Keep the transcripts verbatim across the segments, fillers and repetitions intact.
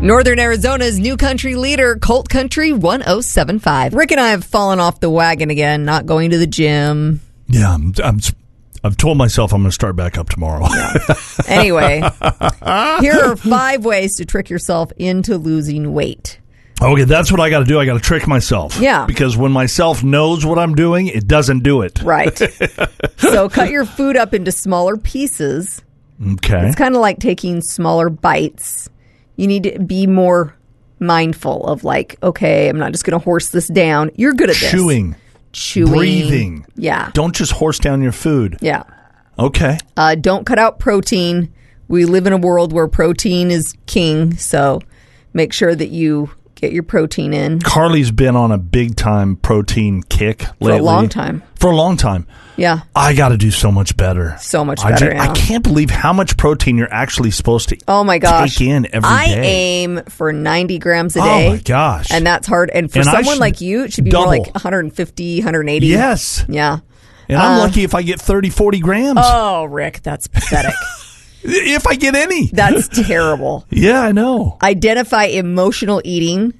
Northern Arizona's new country leader, Colt Country one oh seven point five. Rick and I have fallen off the wagon again, not going to the gym. Yeah, I'm, I'm, I've told myself I'm going to start back up tomorrow. Yeah. Anyway, here are five ways to trick yourself into losing weight. Okay, that's what I got to do. I got to trick myself. Yeah. Because when myself knows what I'm doing, it doesn't do it. Right. So cut your food up into smaller pieces. Okay. It's kind of like taking smaller bites. You need to be more mindful of like, okay, I'm not just going to horse this down. You're good at this. Chewing. Chewing. Breathing. Yeah. Don't just horse down your food. Yeah. Okay. Uh, don't cut out protein. We live in a world where protein is king, so make sure that you get your protein in. Carly's been on a big-time protein kick lately. For a long time. For a long time. Yeah. I got to do so much better. So much I better ju- now. I can't believe how much protein you're actually supposed to oh my gosh. take in every I day. I aim for ninety grams a day. Oh, my gosh. And that's hard. And for and someone like you, it should be double. more like one fifty, one eighty. Yes. Yeah. And I'm uh, lucky if I get thirty, forty grams. Oh, Rick, that's pathetic. If I get any. That's terrible. Yeah, I know. Identify emotional eating.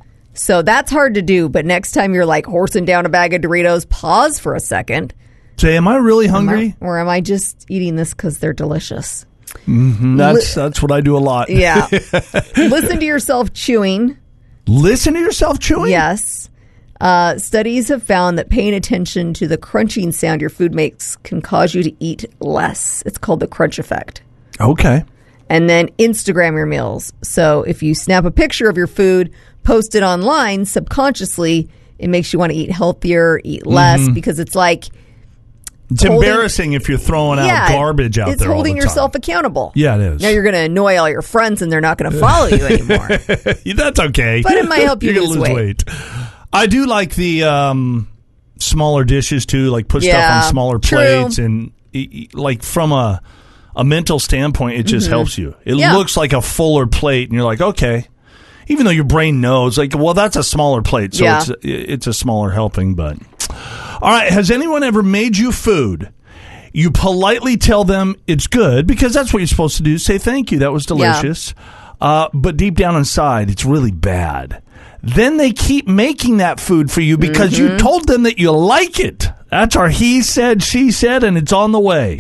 So that's hard to do, but next time you're like horsing down a bag of Doritos, pause for a second. Say, am I really hungry? Am I, or am I just eating this because they're delicious? Mm-hmm. That's, Li- that's what I do a lot. Yeah. Listen to yourself chewing. Listen to yourself chewing? Yes. Uh, studies have found that paying attention to the crunching sound your food makes can cause you to eat less. It's called the crunch effect. Okay. And then Instagram your meals. So if you snap a picture of your food, post it online, subconsciously, it makes you want to eat healthier, eat less, mm-hmm. because it's like... It's holding, embarrassing if you're throwing out yeah, garbage out it's there all holding the time. yourself accountable. Yeah, it is. Now you're going to annoy all your friends and they're not going to follow you anymore. That's okay. But it might help you lose, lose weight. weight. I do like the um, smaller dishes, too, like put yeah, stuff on smaller true. plates. And like from a, a mental standpoint, it just mm-hmm. helps you. It yeah. looks like a fuller plate, and you're like, okay. Even though your brain knows, like, well, that's a smaller plate, so yeah. it's, it's a smaller helping. But all right, has anyone ever made you food? You politely tell them it's good because that's what you're supposed to do. Say thank you, that was delicious. Yeah. Uh, but deep down inside, it's really bad. Then they keep making that food for you because mm-hmm. you told them that you like it. That's our he said, she said, and it's on the way.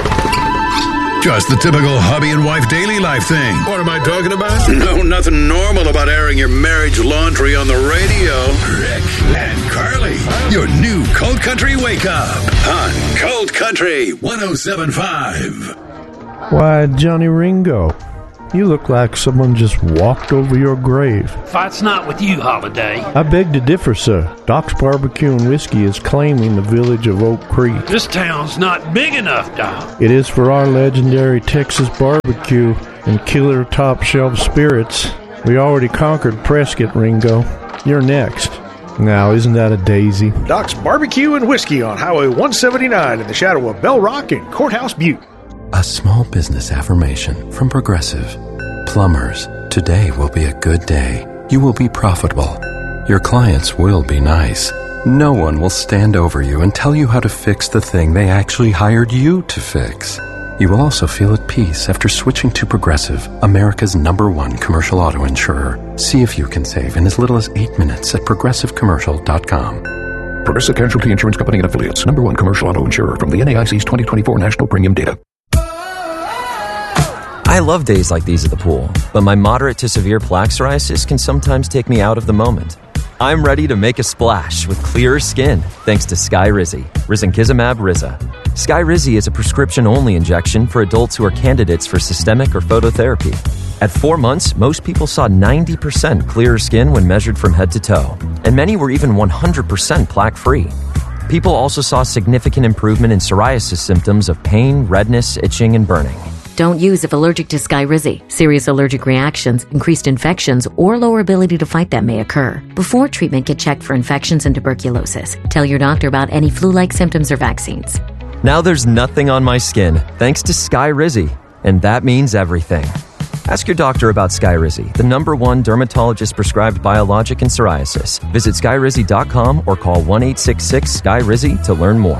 Just the typical hubby and wife daily life thing. What am I talking about? No, nothing normal about airing your marriage laundry on the radio. Rick and Carly, your new Cold Country Wake Up on Cold Country one oh seven point five. Why, Johnny Ringo, you look like someone just walked over your grave. Fight's not with you, Holiday. I beg to differ, sir. Doc's Barbecue and Whiskey is claiming the village of Oak Creek. This town's not big enough, Doc. It is for our legendary Texas barbecue and killer top shelf spirits. We already conquered Prescott, Ringo. You're next. Now, isn't that a daisy? Doc's Barbecue and Whiskey on Highway one seventy-nine in the shadow of Bell Rock and Courthouse Butte. A small business affirmation from Progressive. Plumbers, today will be a good day. You will be profitable. Your clients will be nice. No one will stand over you and tell you how to fix the thing they actually hired you to fix. You will also feel at peace after switching to Progressive, America's number one commercial auto insurer. See if you can save in as little as eight minutes at progressive commercial dot com. Progressive Casualty Insurance Company and Affiliates, number one commercial auto insurer from the N A I C's twenty twenty-four National Premium Data. I love days like these at the pool, but my moderate to severe plaque psoriasis can sometimes take me out of the moment. I'm ready to make a splash with clearer skin thanks to Skyrizi, risankizumab Riza. Skyrizi is a prescription-only injection for adults who are candidates for systemic or phototherapy. At four months, most people saw ninety percent clearer skin when measured from head to toe, and many were even one hundred percent plaque-free. People also saw significant improvement in psoriasis symptoms of pain, redness, itching, and burning. Don't use if allergic to Skyrizi. Serious allergic reactions, increased infections, or lower ability to fight them may occur. Before treatment, get checked for infections and tuberculosis. Tell your doctor about any flu-like symptoms or vaccines. Now there's nothing on my skin thanks to Skyrizi, and that means everything. Ask your doctor about Skyrizi, the number one dermatologist-prescribed biologic in psoriasis. Visit skyrizi dot com or call one eight six six Sky Rizi to learn more.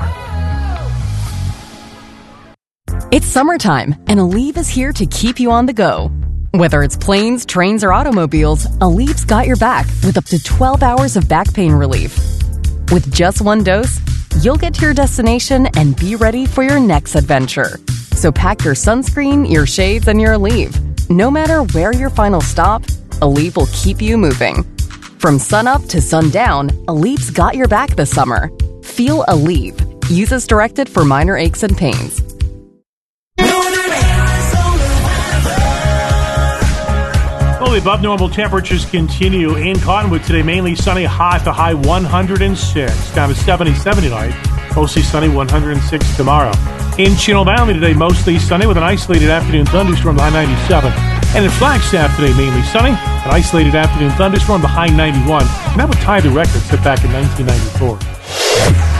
It's summertime, and Aleve is here to keep you on the go. Whether it's planes, trains, or automobiles, Aleve got your back with up to twelve hours of back pain relief. With just one dose, you'll get to your destination and be ready for your next adventure. So pack your sunscreen, your shades, and your Aleve. No matter where your final stop, Aleve will keep you moving. From sunup to sundown, Aleve's got your back this summer. Feel Aleve. Use as directed for minor aches and pains. Well, the above normal temperatures continue in Cottonwood today. Mainly sunny, high to high one hundred six. Down to seventy-seven tonight. Mostly sunny, one hundred six tomorrow. In Chino Valley today, mostly sunny with an isolated afternoon thunderstorm, the high ninety-seven. And in Flagstaff today, mainly sunny, an isolated afternoon thunderstorm, the high ninety-one. And that would tie the record set back in nineteen ninety-four.